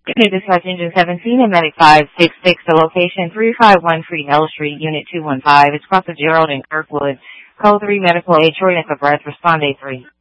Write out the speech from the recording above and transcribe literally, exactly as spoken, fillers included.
Unit dispatch engine seventeen and medic five six six, the location three five one Freedell Street, unit two one five. It's Cross Gerald and Kirkwood. Code three medical aid, shortness of breath, respond A three.